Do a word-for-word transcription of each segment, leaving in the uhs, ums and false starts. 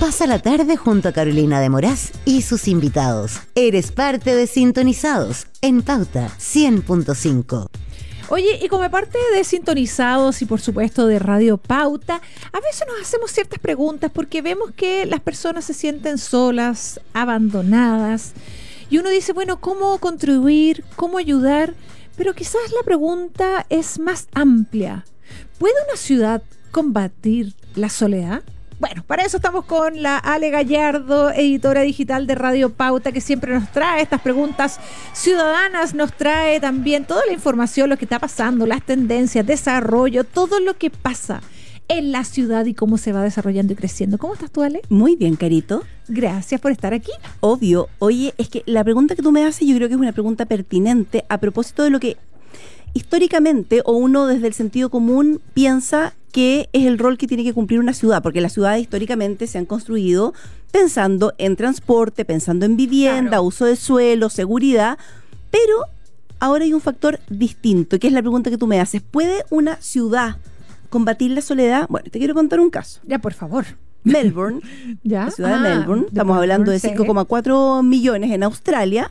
Pasa la tarde junto a Carolina de Moraz y sus invitados. Eres parte de Sintonizados en Pauta cien punto cinco. Oye, y como parte de Sintonizados y por supuesto de Radio Pauta, a veces nos hacemos ciertas preguntas porque vemos que las personas se sienten solas, abandonadas, y uno dice, bueno, ¿cómo contribuir? ¿Cómo ayudar? Pero quizás la pregunta es más amplia. ¿Puede una ciudad combatir la soledad? Bueno, para eso estamos con la Ale Gallardo, editora digital de Radio Pauta, que siempre nos trae estas preguntas ciudadanas, nos trae también toda la información, lo que está pasando, las tendencias, desarrollo, todo lo que pasa en la ciudad y cómo se va desarrollando y creciendo. ¿Cómo estás tú, Ale? Muy bien, Carito. Gracias por estar aquí. Obvio. Oye, es que la pregunta que tú me haces yo creo que es una pregunta pertinente a propósito de lo que históricamente o uno desde el sentido común piensa que es el rol que tiene que cumplir una ciudad, porque las ciudades históricamente se han construido pensando en transporte, pensando en vivienda, claro, uso de suelo, seguridad, pero ahora hay un factor distinto, que es la pregunta que tú me haces. ¿Puede una ciudad combatir la soledad? Bueno, te quiero contar un caso. Ya, por favor. Melbourne, ¿Ya? la ciudad ah, de Melbourne, de estamos Melbourne, hablando de sí. cinco coma cuatro millones en Australia,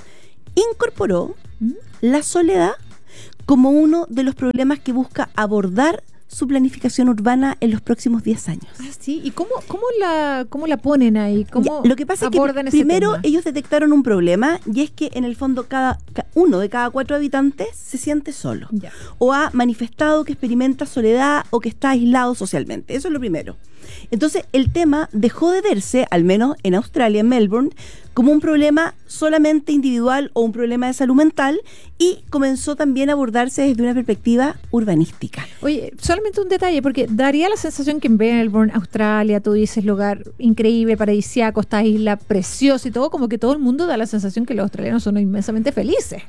incorporó ¿Mm? la soledad como uno de los problemas que busca abordar su planificación urbana en los próximos diez años. Ah, sí. ¿Y cómo, cómo, la, cómo la ponen ahí? ¿Cómo ya, lo que pasa es que primero ellos detectaron un problema, y es que en el fondo cada, cada uno de cada cuatro habitantes se siente solo. Ya. O ha manifestado que experimenta soledad o que está aislado socialmente. Eso es lo primero. Entonces el tema dejó de verse, al menos en Australia, en Melbourne, como un problema solamente individual o un problema de salud mental, y comenzó también a abordarse desde una perspectiva urbanística. Oye, solamente un detalle, porque daría la sensación que en Melbourne, Australia, tú dices lugar increíble, paradisíaco, esta isla preciosa y todo, como que todo el mundo da la sensación que los australianos son inmensamente felices.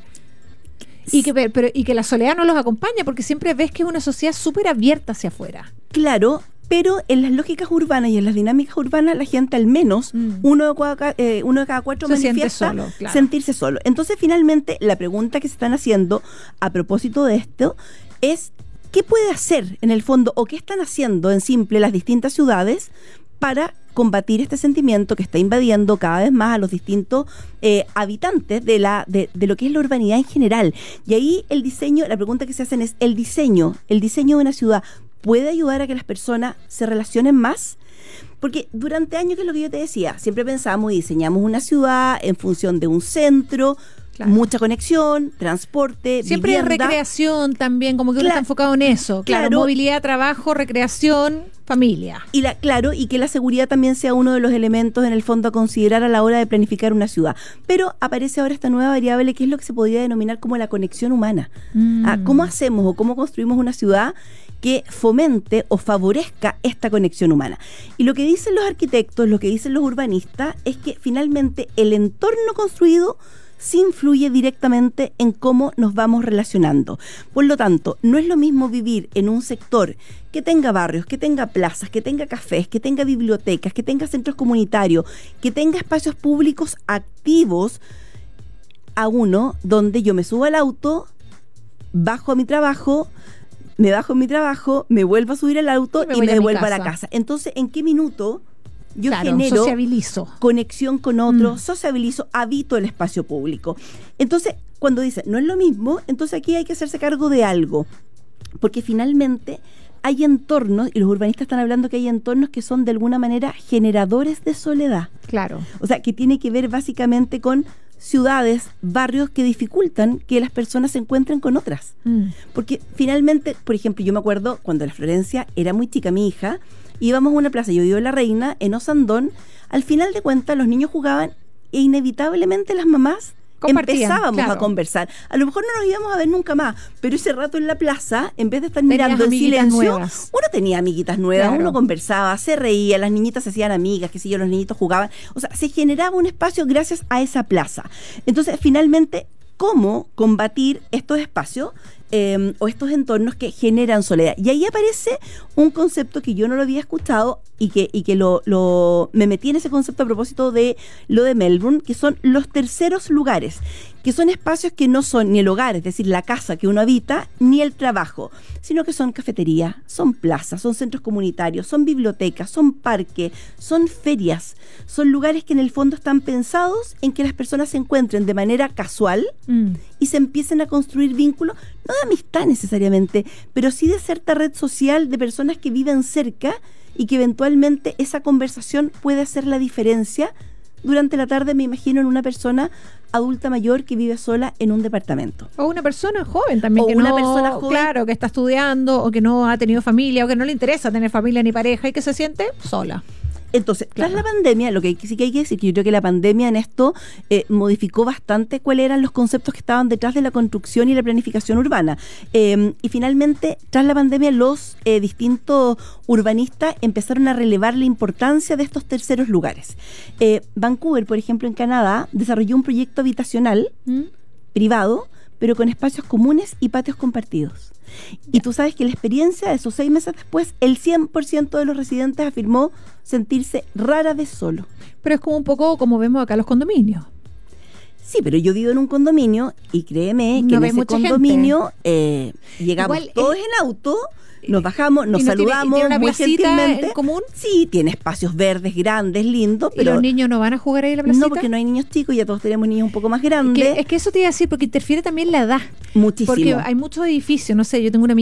Y que, pero, y que la soledad no los acompaña, porque siempre ves que es una sociedad súper abierta hacia afuera. Claro, pero en las lógicas urbanas y en las dinámicas urbanas la gente al menos, mm. uno, de cada, eh, uno de cada cuatro se manifiesta siente solo, claro. sentirse solo. Entonces finalmente la pregunta que se están haciendo a propósito de esto es ¿qué puede hacer en el fondo o qué están haciendo en simple las distintas ciudades para combatir este sentimiento que está invadiendo cada vez más a los distintos eh, habitantes de la de, de lo que es la urbanidad en general? Y ahí el diseño, la pregunta que se hacen es el diseño, el diseño de una ciudad ¿puede ayudar a que las personas se relacionen más? Porque durante años, que es lo que yo te decía, siempre pensamos y diseñamos una ciudad en función de un centro, claro, mucha conexión, transporte, siempre vivienda. Hay recreación también, como que uno claro, está enfocado en eso. Claro, claro, movilidad, trabajo, recreación, familia. Y la, claro, y que la seguridad también sea uno de los elementos en el fondo a considerar a la hora de planificar una ciudad. Pero aparece ahora esta nueva variable que es lo que se podría denominar como la conexión humana. Mm. Ah, ¿cómo hacemos o cómo construimos una ciudad que fomente o favorezca esta conexión humana? Y lo que dicen los arquitectos, lo que dicen los urbanistas, es que finalmente el entorno construido sí influye directamente en cómo nos vamos relacionando. Por lo tanto, no es lo mismo vivir en un sector que tenga barrios, que tenga plazas, que tenga cafés, que tenga bibliotecas, que tenga centros comunitarios, que tenga espacios públicos activos, a uno donde yo me subo al auto, bajo a mi trabajo, me bajo en mi trabajo, me vuelvo a subir al auto y me, y me devuelvo a, a la casa. Entonces, ¿en qué minuto yo claro, genero sociabilizo. conexión con otros, mm. sociabilizo, habito el espacio público? Entonces, cuando dicen, no es lo mismo, entonces aquí hay que hacerse cargo de algo. Porque finalmente hay entornos, y los urbanistas están hablando que hay entornos que son de alguna manera generadores de soledad. Claro. O sea, que tiene que ver básicamente con ciudades, barrios que dificultan que las personas se encuentren con otras. Mm. Porque finalmente, por ejemplo, yo me acuerdo cuando la Florencia era muy chica, mi hija, íbamos a una plaza, yo vivo en La Reina, en Osandón, al final de cuentas los niños jugaban e inevitablemente las mamás empezábamos claro. a conversar. A lo mejor no nos íbamos a ver nunca más, pero ese rato en la plaza, en vez de estar Tenías mirando en silencio, nuevas. uno tenía amiguitas nuevas, claro. uno conversaba, se reía, las niñitas se hacían amigas, qué sé yo, los niñitos jugaban. O sea, se generaba un espacio gracias a esa plaza. Entonces, finalmente, ¿cómo combatir estos espacios eh, o estos entornos que generan soledad? Y ahí aparece un concepto que yo no lo había escuchado y que, y que lo, lo me metí en ese concepto a propósito de lo de Melbourne, que son los terceros lugares, que son espacios que no son ni el hogar, es decir, la casa que uno habita, ni el trabajo, sino que son cafeterías, son plazas, son centros comunitarios, son bibliotecas, son parques, son ferias, son lugares que en el fondo están pensados en que las personas se encuentren de manera casual mm. y se empiecen a construir vínculos, no de amistad necesariamente, pero sí de cierta red social de personas que viven cerca y que eventualmente esa conversación puede hacer la diferencia durante la tarde, me imagino, en una persona adulta mayor que vive sola en un departamento. O una persona joven también. O que una no, persona joven. Claro, que está estudiando o que no ha tenido familia o que no le interesa tener familia ni pareja y que se siente sola. Entonces, tras claro. la pandemia, lo que sí que hay que decir, que yo creo que la pandemia en esto eh, modificó bastante cuáles eran los conceptos que estaban detrás de la construcción y la planificación urbana. Eh, y finalmente, tras la pandemia, los eh, distintos urbanistas empezaron a relevar la importancia de estos terceros lugares. Eh, Vancouver, por ejemplo, en Canadá, desarrolló un proyecto habitacional ¿Mm? privado, pero con espacios comunes y patios compartidos. Y tú sabes que la experiencia de esos seis meses después, el cien por ciento de los residentes afirmó sentirse rara vez solo. Pero es como un poco como vemos acá los condominios. Sí, pero yo vivo en un condominio y créeme que no en ese condominio eh, llegamos Igual, todos eh, en auto, nos bajamos, nos no saludamos tiene, ¿tiene una muy gentilmente. En común? Sí, tiene espacios verdes grandes, lindos, pero ¿Y los niños no van a jugar ahí en la placita? No, porque no hay niños chicos, ya todos tenemos niños un poco más grandes. Es que, es que eso te iba a decir, porque interfiere también la edad. Muchísimo. Porque hay muchos edificios, no sé, yo tengo una